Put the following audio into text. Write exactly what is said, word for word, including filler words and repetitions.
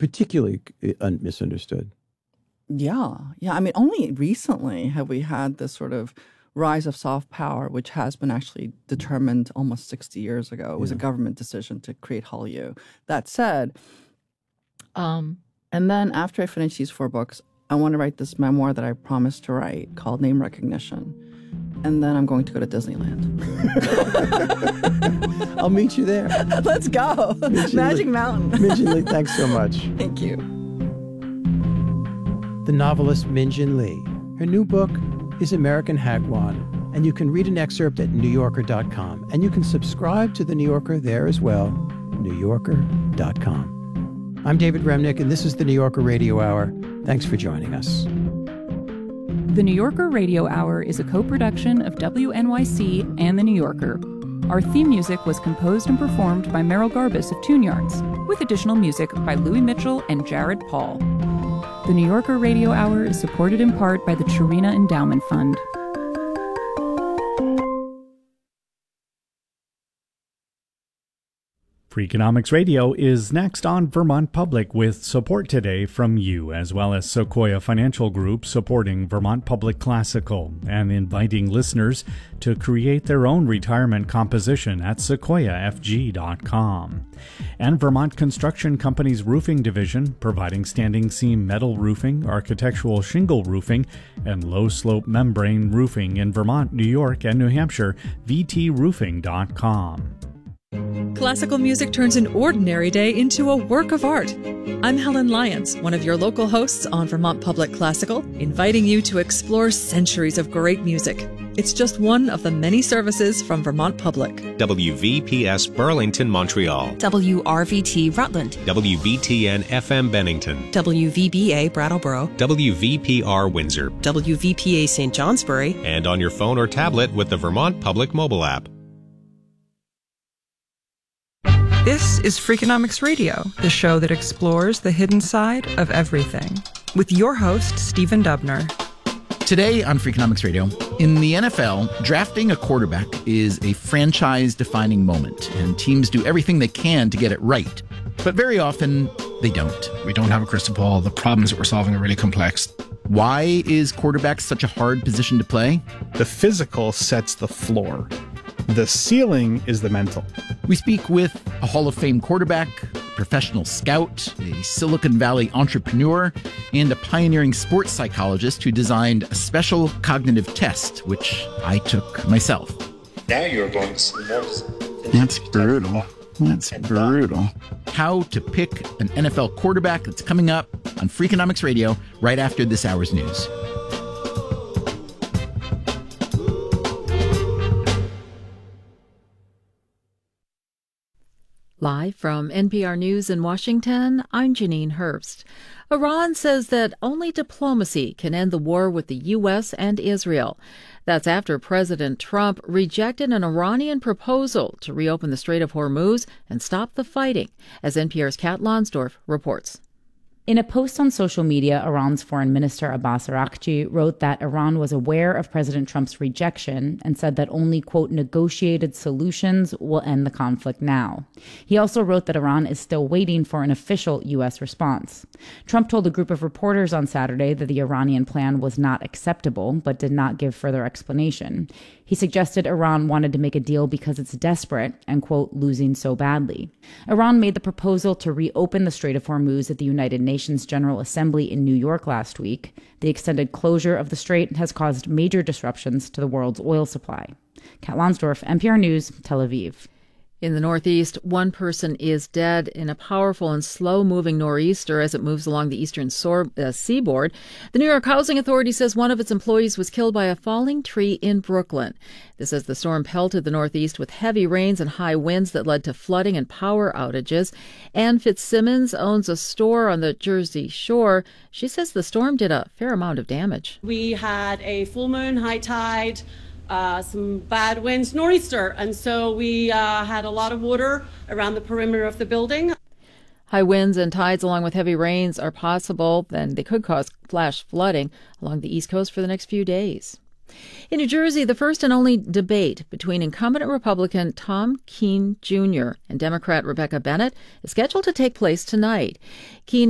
particularly uh, misunderstood. Yeah. Yeah. I mean, only recently have we had this sort of rise of soft power, which has been actually determined almost sixty years ago. It was yeah. a government decision to create Hallyu. That said, um, and then after I finish these four books, I want to write this memoir that I promised to write called Name Recognition. And then I'm going to go to Disneyland. I'll meet you there. Let's go. Magic Lee. Mountain. Minjin Lee, thanks so much. Thank you. The novelist Minjin Lee. Her new book is American Hagwon, and you can read an excerpt at new yorker dot com. And you can subscribe to The New Yorker there as well, new yorker dot com. I'm David Remnick, and this is The New Yorker Radio Hour. Thanks for joining us. The New Yorker Radio Hour is a co-production of W N Y C and The New Yorker. Our theme music was composed and performed by Merrill Garbus of Tune Yards, with additional music by Louis Mitchell and Jared Paul. The New Yorker Radio Hour is supported in part by the Chirina Endowment Fund. Freakonomics Radio is next on Vermont Public with support today from you, as well as Sequoia Financial Group supporting Vermont Public Classical and inviting listeners to create their own retirement composition at sequoia f g dot com. And Vermont Construction Company's roofing division, providing standing seam metal roofing, architectural shingle roofing, and low-slope membrane roofing in Vermont, New York, and New Hampshire, v t roofing dot com. Classical music turns an ordinary day into a work of art. I'm Helen Lyons, one of your local hosts on Vermont Public Classical, inviting you to explore centuries of great music. It's just one of the many services from Vermont Public. W V P S Burlington, Montreal. W R V T Rutland. W V T N F M Bennington. W V B A Brattleboro. W V P R Windsor. W V P A Saint Johnsbury. And on your phone or tablet with the Vermont Public mobile app. This is Freakonomics Radio, the show that explores the hidden side of everything, with your host, Stephen Dubner. Today on Freakonomics Radio, in the N F L, drafting a quarterback is a franchise-defining moment, and teams do everything they can to get it right. But very often, they don't. We don't have a crystal ball. The problems that we're solving are really complex. Why is quarterback such a hard position to play? The physical sets the floor. The ceiling is the mental. We speak with a Hall of Fame quarterback, a professional scout, a Silicon Valley entrepreneur, and a pioneering sports psychologist who designed a special cognitive test, which I took myself. Now you're going to see those. That's brutal. That's brutal. How to pick an N F L quarterback, that's coming up on Freakonomics Radio right after this hour's news. Live from N P R News in Washington, I'm Janine Herbst. Iran says that only diplomacy can end the war with the U S and Israel. That's after President Trump rejected an Iranian proposal to reopen the Strait of Hormuz and stop the fighting, as N P R's Kat Lonsdorf reports. In a post on social media, Iran's Foreign Minister Abbas Araghchi wrote that Iran was aware of President Trump's rejection and said that only, quote, negotiated solutions will end the conflict now. He also wrote that Iran is still waiting for an official U S response. Trump told a group of reporters on Saturday that the Iranian plan was not acceptable, but did not give further explanation. He suggested Iran wanted to make a deal because it's desperate and, quote, losing so badly. Iran made the proposal to reopen the Strait of Hormuz at the United Nations General Assembly in New York last week. The extended closure of the strait has caused major disruptions to the world's oil supply. Kat Lonsdorf, N P R News, Tel Aviv. In the Northeast, one person is dead in a powerful and slow-moving nor'easter as it moves along the eastern sor- uh, seaboard. The New York Housing Authority says one of its employees was killed by a falling tree in Brooklyn. This as the storm pelted the Northeast with heavy rains and high winds that led to flooding and power outages. Ann Fitzsimmons owns a store on the Jersey Shore. She says the storm did a fair amount of damage. We had a full moon, high tide, Uh, some bad winds, nor'easter, and so we uh, had a lot of water around the perimeter of the building. High winds and tides along with heavy rains are possible, and they could cause flash flooding along the East Coast for the next few days. In New Jersey, the first and only debate between incumbent Republican Tom Keene Junior and Democrat Rebecca Bennett is scheduled to take place tonight. Keene